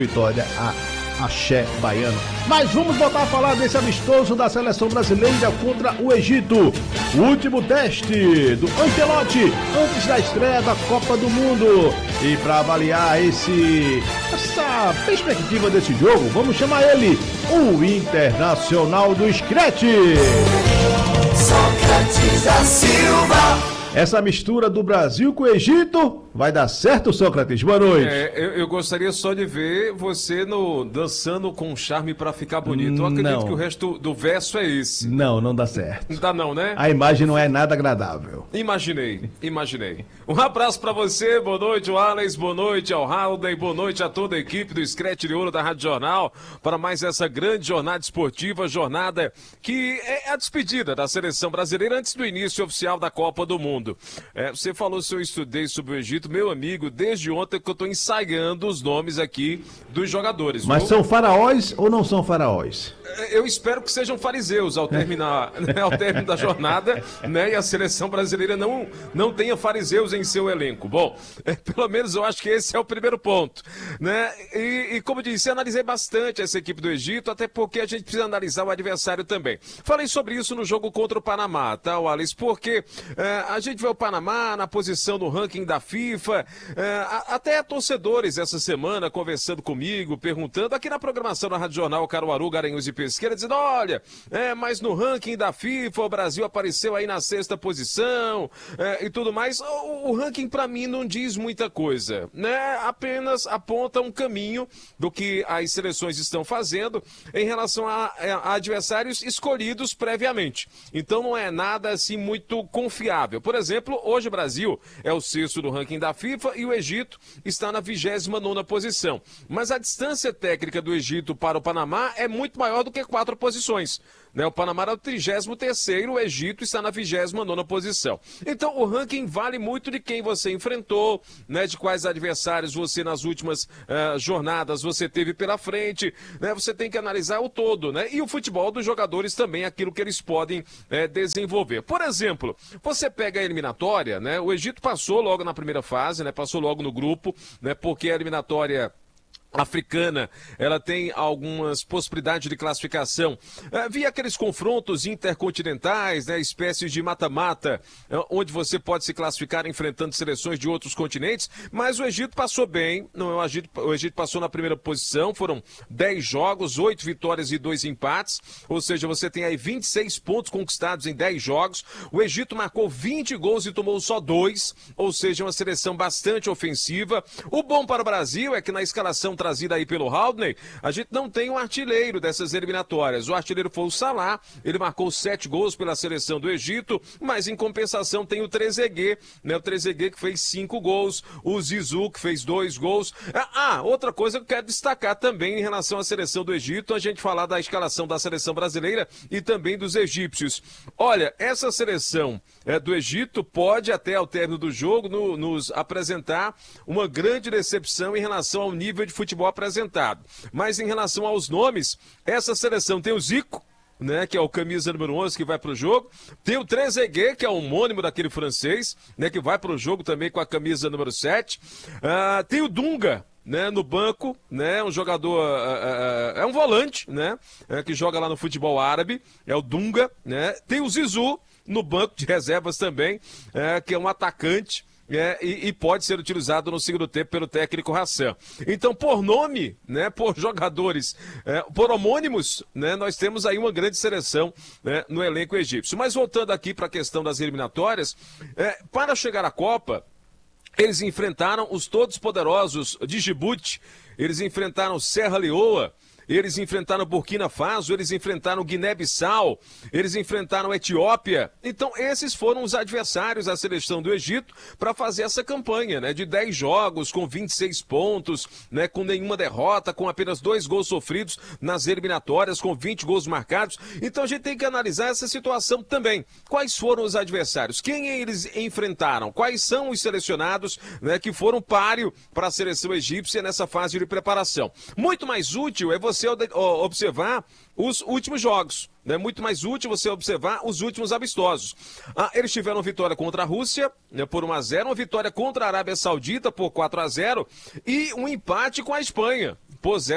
Vitória, Axé Baiano. Mas vamos voltar a falar desse amistoso da seleção brasileira contra o Egito. O último teste do Ancelotti antes da estreia da Copa do Mundo. E para avaliar essa perspectiva desse jogo, vamos chamar ele, o Internacional do Scratch. Sócrates da Silva. Essa mistura do Brasil com o Egito vai dar certo, Sócrates? Boa noite. Eu gostaria só de ver você dançando com charme pra ficar bonito. Eu acredito que o resto do verso é esse. Não dá certo. Não dá não, né? A imagem não é nada agradável. Imaginei. Um abraço pra você, boa noite, Alex, boa noite ao Haldane, boa noite a toda a equipe do Scratch de Ouro da Rádio Jornal, para mais essa grande jornada esportiva, jornada que é a despedida da seleção brasileira antes do início oficial da Copa do Mundo. Você falou se eu estudei sobre o Egito, meu amigo, desde ontem que eu estou ensaiando os nomes aqui dos jogadores. Mas são faraós ou não são faraós? Eu espero que sejam fariseus ao término da jornada, né? E a seleção brasileira não tenha fariseus em seu elenco. Bom, pelo menos eu acho que esse é o primeiro ponto, né? E como disse, analisei bastante essa equipe do Egito, até porque a gente precisa analisar o adversário também. Falei sobre isso no jogo contra o Panamá, tá, Wallace? Porque a gente vê o Panamá na posição no ranking da FIFA, até torcedores essa semana conversando comigo, perguntando aqui na programação da Rádio Jornal Caruaru, Garanhuns e Pesqueira, dizendo, olha, mas no ranking da FIFA o Brasil apareceu aí na 6ª posição e tudo mais. O ranking pra mim não diz muita coisa, né? Apenas aponta um caminho do que as seleções estão fazendo em relação a adversários escolhidos previamente. Então não é nada assim muito confiável. Por exemplo, hoje o Brasil é o 6º do ranking da FIFA e o Egito está na 29ª posição. Mas a distância técnica do Egito para o Panamá é muito maior do que 4 posições. Né? O Panamá é o 33º, o Egito está na 29ª posição. Então o ranking vale muito de quem você enfrentou, né? De quais adversários você nas últimas jornadas você teve pela frente, né? Você tem que analisar o todo, né? E o futebol dos jogadores também, aquilo que eles podem desenvolver. Por exemplo, você pega a eliminatória, né? O Egito passou logo na primeira fase, né? Passou logo no grupo, né? Porque a eliminatória africana, ela tem algumas possibilidades de classificação via aqueles confrontos intercontinentais, né, espécies de mata-mata, onde você pode se classificar enfrentando seleções de outros continentes, mas o Egito passou bem, o Egito passou na primeira posição, foram 10 jogos, 8 vitórias e 2 empates, ou seja, você tem aí 26 pontos conquistados em 10 jogos, o Egito marcou 20 gols e tomou só 2, ou seja, uma seleção bastante ofensiva. O bom para o Brasil é que na escalação trazida aí pelo Haldane, a gente não tem um artilheiro dessas eliminatórias. O artilheiro foi o Salah, ele marcou 7 gols pela seleção do Egito, mas em compensação tem o Trezeguet, né? O Trezeguet que fez 5 gols, o Zizou que fez 2 gols. Outra coisa que eu quero destacar também em relação à seleção do Egito, a gente falar da escalação da seleção brasileira e também dos egípcios. Olha, essa seleção do Egito pode até ao término do jogo nos apresentar uma grande decepção em relação ao nível de futebol apresentado. Mas em relação aos nomes, essa seleção tem o Zico, né, que é o camisa número 11 que vai pro jogo, tem o Trezeguet, que é o homônimo daquele francês, né, que vai pro jogo também com a camisa número 7, tem o Dunga, né, no banco, né, um jogador, é um volante, né, que joga lá no futebol árabe, é o Dunga, né, tem o Zizou no banco de reservas também, que é um atacante, e pode ser utilizado no segundo tempo pelo técnico Hassan. Então, por nome, né, por jogadores, por homônimos, né, nós temos aí uma grande seleção, né, no elenco egípcio. Mas voltando aqui para a questão das eliminatórias, para chegar à Copa, eles enfrentaram os todos poderosos de Djibouti, eles enfrentaram Serra Leoa, eles enfrentaram Burkina Faso, eles enfrentaram Guiné-Bissau, eles enfrentaram Etiópia. Então, esses foram os adversários da seleção do Egito para fazer essa campanha, né, de 10 jogos, com 26 pontos, né, com nenhuma derrota, com apenas 2 gols sofridos nas eliminatórias, com 20 gols marcados. Então, a gente tem que analisar essa situação também. Quais foram os adversários? Quem eles enfrentaram? Quais são os selecionados, né, que foram páreo para a seleção egípcia nessa fase de preparação? Muito mais útil é você observar os últimos jogos. É muito mais útil você observar os últimos amistosos. Eles tiveram vitória contra a Rússia, né, por 1-0, uma vitória contra a Arábia Saudita por 4-0 e um empate com a Espanha, pôs